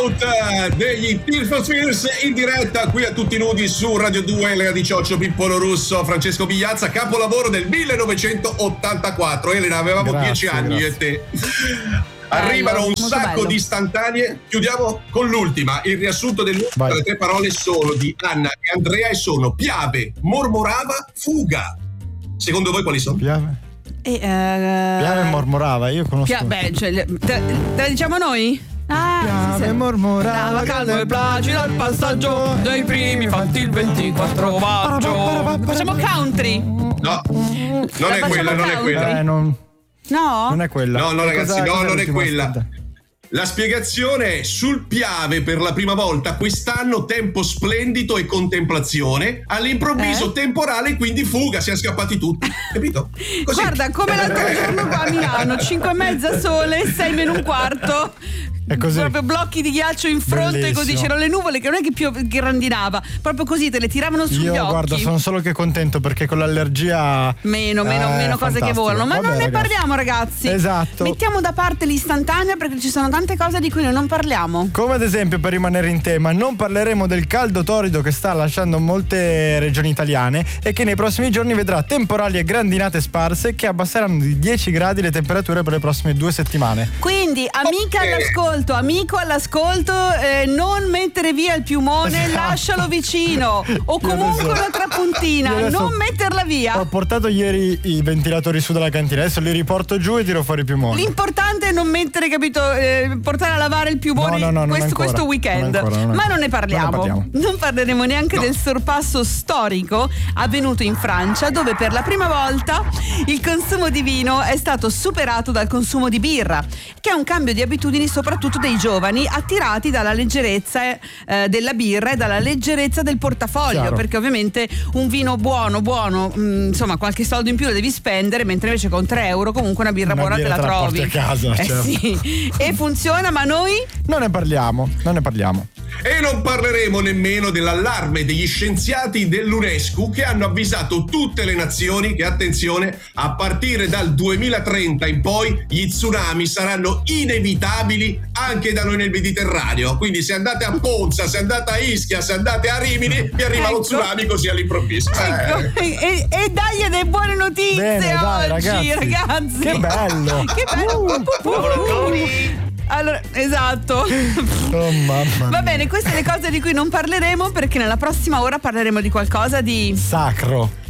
Out degli Tears for Fears in diretta qui a tutti nudi su Radio 2, Elena Di Cioccio, Pippolo Russo, Francesco Bigliazza, capolavoro del 1984. Elena, avevamo 10 anni io e te. Arrivano un sacco di istantanee. Chiudiamo con l'ultima. Il riassunto dell'ultima. Le 3 parole sono di Anna e Andrea e sono Piave, mormorava, fuga. Secondo voi quali sono? Piave e mormorava, io conosco. Te la diciamo noi? Piave mormorava, calmo e placido al passaggio dei primi fatti il 24 maggio. Facciamo country? No, non è quella, non è quella. No? Non è quella. No, ragazzi, non è quella. La spiegazione è: sul Piave per la prima volta quest'anno tempo splendido e contemplazione, all'improvviso temporale, quindi fuga, siamo scappati tutti, capito? Così. Guarda, come l'altro giorno qua a Milano, 5:30 sole, 6 meno un quarto. È così. Proprio blocchi di ghiaccio in fronte. Bellissimo. Così c'erano le nuvole che non è che più grandinava, proprio così te le tiravano sugli occhi. Guarda, sono solo che contento perché con l'allergia meno cose fantastico. che volano. Ma non ne parliamo, ragazzi. Esatto. Mettiamo da parte l'istantanea perché ci sono tante cose di cui noi non parliamo. Come ad esempio, per rimanere in tema, non parleremo del caldo torrido che sta lasciando molte regioni italiane e che nei prossimi giorni vedrà temporali e grandinate sparse che abbasseranno di 10 gradi le temperature per le prossime 2 settimane. Quindi, amico all'ascolto, non mettere via il piumone, lascialo vicino o comunque un'altra puntina, non metterla via. Ho portato ieri i ventilatori su dalla cantina, adesso li riporto giù e tiro fuori il piumone. L'importante è non mettere, capito, portare a lavare il piumone questo weekend. Ma non ne parliamo. Non parleremo neanche del sorpasso storico avvenuto in Francia, dove per la prima volta il consumo di vino è stato superato dal consumo di birra, che è un cambio di abitudini soprattutto dei giovani, attirati dalla leggerezza della birra e dalla leggerezza del portafoglio. Chiaro. Perché ovviamente un vino buono, insomma qualche soldo in più lo devi spendere, mentre invece con 3 euro comunque una birra buona te la trovi a casa, certo. Sì. E funziona, ma noi non ne parliamo. E non parleremo nemmeno dell'allarme degli scienziati dell'UNESCO che hanno avvisato tutte le nazioni che, attenzione, a partire dal 2030 in poi gli tsunami saranno inevitabili anche da noi nel Mediterraneo. Quindi se andate a Ponza, se andate a Ischia, se andate a Rimini, vi arriva lo tsunami così all'improvviso. E dagli delle buone notizie. Bene, oggi, dai, ragazzi. Che bello. Allora, esatto. Oh, mamma. Va bene, queste le cose di cui non parleremo, perché nella prossima ora parleremo di qualcosa di sacro.